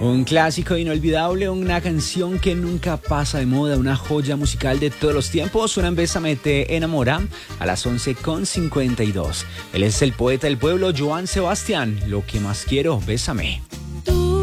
Un clásico inolvidable, una canción que nunca pasa de moda, una joya musical de todos los tiempos. Suena en Bésame te enamora a las 11:52. Él es el poeta del pueblo, Joan Sebastián. Lo que más quiero, bésame.